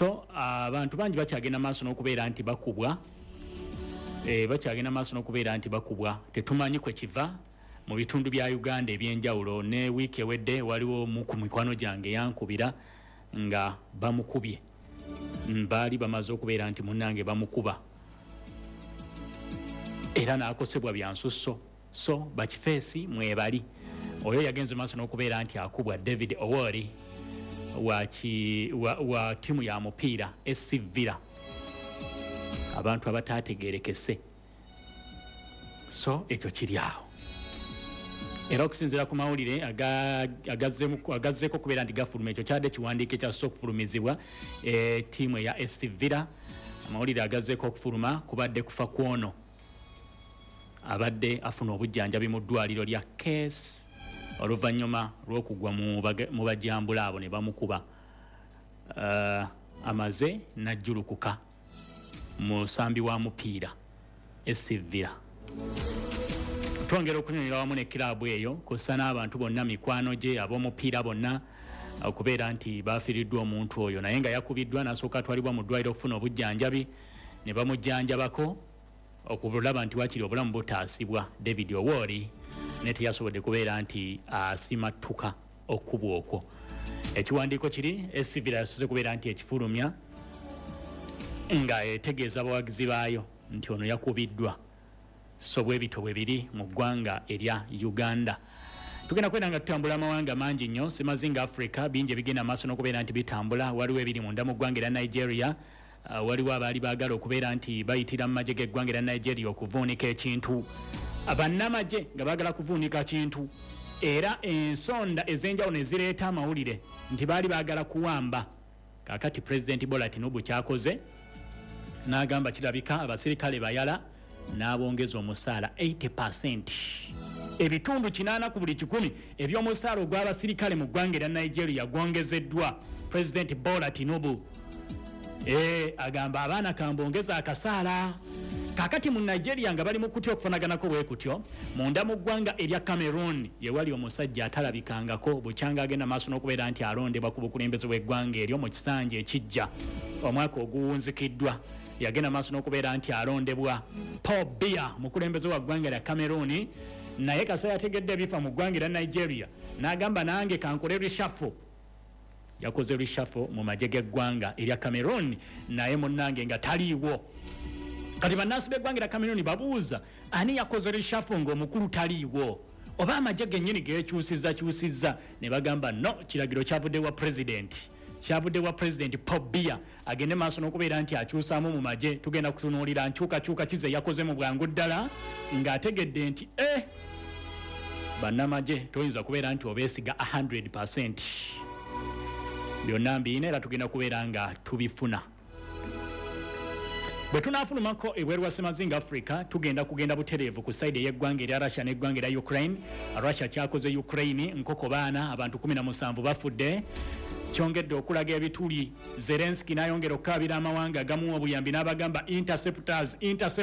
So abantu bangi bakyagenda maaso n'okubeera nti bakubwa bakyagenda maaso n'okubeera nti bakubwa tetumanyi kwe kiva mu bitundu bya Uganda ebyenjawulo. Ne wiiki ewedde waliwo mu ku mikwano gyange yankubira nga bamukubye baali bamaze okubeera nti munnange bamukuba era n'akosebwa bya nsusso. So bakifeesi mwebali oyo yagenze maaso n'okubeera nti akubwa David Owori wa timu ya mupiira SC Villa, abantu abataategeerekese. So ekyo kiri awo era okusinziira ku mawulire agazzeeko kubeera nti gafuluma ekyo kyadde kiwandiike kyasoose okufulumizibwa tiimu eya SC Villa. Amawulire agazzeeko okufuluma kubadde kufa kwono abadde afuna obujjanjabi mu ddwaliro lya Case oluvannyuma lw'okugwa mu bajambula abo ne bamukuba. Amaze n'ajjulukuka musambi wa mupiira SC Villa. Twongera okunyonyola wamu ne kiraabu eyo kussa n'abantu bonna mikwano gye ab'omupiira bonna okubeera nti baafiriddwa omuntu oyo naye nga yakubiddwa n'asooka atwalibwa mu ddwaliro okufuna obujjanjabi ne bamujjanjabako okulaba nti wakiri obulamu butaasibwa David Owori ne teyasobodde kubeera nti asimattuka okubwa okwo. Ekiwandiiko kiri SC Villa yasoze kubeera nti ekifulumya nga etegeeza abawagizi baayo nti ono yakubiddwa. So bwe bito bwe biri mu ggwanga erya Uganda. Tugenda kwenda nga tutambula amawanga mangi nnyo simazinga Africa bingi ebigenda maaso n'okubeera nti bitambula. Waliwo ebiri munda mu ggwanga erya Nigeria. Waliwo abaali baagala okubeera nti bayitira mu magye g'eggwanga erya Nigeria okuvuunika ekintu. Bannamagye nga baagala kuvuunika kintu era ensonda ez'enjawulo ne zireeta amawulire nti baali baagala kuwamba. Kaakati President Bola Tinubu kyakoze n'agamba kirabika abasirikale bayala n'abongeza omusaala 80%. Ebitundu 80 ku buli 100 eby'omusaala ogw'abasirikale mu ggwanga erya Nigeria gwongezeddwa President Bola Tinubu. Agamba abaana kambongeza akasaala. Kakati mu Nigeria nga bali mu kutya okufanaganako bwe kutyo munda mu ggwanga erya Cameroon yewali omusajja atalabikangako bukyanga agenda maaso n'okubeera nti alondebwa ku bukulembeze bw'eggwanga eryo mu kisanja ekijja omwaka oguwunzikiddwa. Yagenda maaso n'okubeera nti alondebwa Paul Biya mukulembeze wa ggwanga erya Cameroon naye kaseera yategedde ebifa mu ggwanga erya Nigeria n'agamba nange kankole reshuffle. Yakoze reshuffle mu magye g'eggwanga erya Cameroon naye munnange nga taliiwo. Kati bannansi b'eggwanga erya Cameroon babuuza ani yakoze reshuffle ng'omukulu taliiwo oba amagye gennyini geekyusizza ne bagamba no kiragiro kyavudde wa President Paul Biya agende maaso n'okubeera nti akyusaamu mu magye. Tugenda kutunuulira nkyukakyuka kize yakoze mu bwangu ddala ng'ategedde nti bannamagye toyinza kubeera nti obeesiga 100%. Byonna mbiina era tugenda kubeera nga tubifuna. Bwe tunaafulumako ebweru wa Semazinga Africa tugenda kugenda butereevu ku side y'eggwanga erya Russia n'eggwanga erya Ukraine. Russia kyakoze Ukraine nkoko baana abantu 17 bafudde. Kyongedde okulaga ebituli. Zelensky n'ayongera okukaabira amawanga agamu obuyambi n'abagamba interceptors.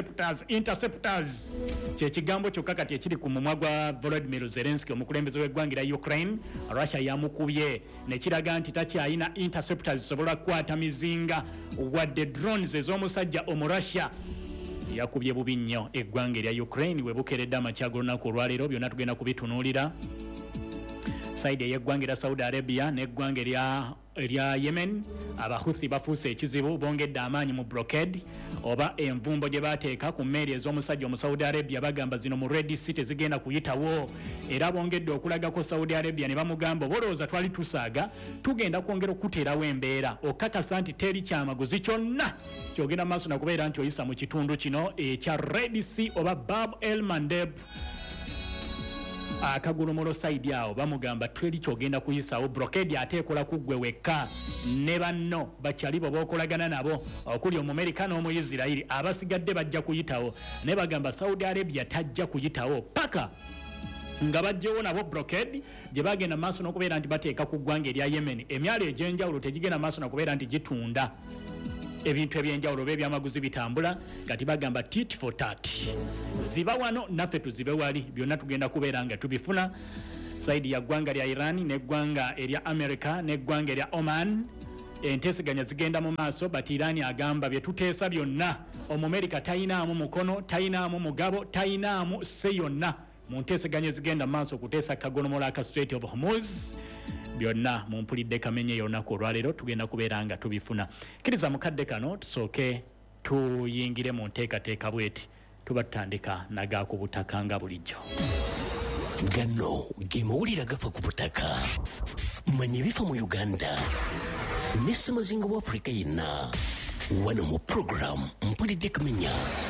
Kye kigambo kyokka kati ekiri ku mumwa gwa Volodymyr Zelensky omukulembeze w'eggwanga erya Ukraine. Russia yamukubye ne kiraga nti takyayina interceptors zisobola kukwata mizinga wadde drones ez'omusajja Omurussia. Yakubye bubi nnyo eggwanga erya Ukraine we bukeredde amakya g'olunaku olwaleero. Byonna tugenda kubitunuulira. Side y'eggwanga erya Saudi Arabia n'eggwanga erya Yemen abahuthi bafuuse ekizibu bongedde amaanyi mu blockade oba envumbo gye baateeka ku mmeeri ez'omusajja omu Saudi Arabia bagamba zino mu Red Sea tezigenda kuyitawo era bongedde okulagako Saudi Arabia ne bamugamba obolowooza twali tusaaga tugenda kwongera okuteerawo embeera okakasa nti teri kyamaguzi kyonna kyogenda maaso nakubeera nti oyisa mu kitundu kino ekya Red Sea oba Bab el Mandeb. Akagulumola side awo bamugamba tweri kyogenda kuyisaawo blockade ate ekola ku ggwe wekka ne banno bakyali bo b'okolagana nabo okuli Omumerika n'Omuyisirayiri abasigadde bajja kuyitawo ne bagamba Saudi Arabia tajja kuyitawo paka nga bajjewo nabo blockade gye bagenda maaso n'okubeera nti bateeka ku ggwanga erya Yemen. Emyalo egy'enjawulo tegigenda maaso n'okubeera nti gitunda ebintu ebyenjawulo by'amaguzi bitambula kati bagamba tit for tat. Ziba wano naffe tuzibe wali byonna tugenda kubeera nga tubifuna. Saidi ya ggwanga lya Iran n'eggwanga erya America n'eggwanga erya Oman enteeseganya zigenda mu maaso, but Iran agamba bye tuteesa byonna Omumerika tayinaamu mukono, tayinaamu mugabo, tayinaamu se yonna mu nteeseganya ezigenda mu maaso okuteesa kagonomola ka Strait of Hormuz. Byonna mumpulidde Kamenye yonnaku olwaleero tugenda kubeera nga tubifuna. Kkiriza mukadde kano tusooke tuyingire mu nteekateeka bweti tuba tutandika naga ku butaka nga bulijjo. Gano ge mawulire agafa ku butaka. Manya ebifa mu Uganda ne Ssemazinga wa Afrika yenna. Wano mu program mpulidde Kamenya.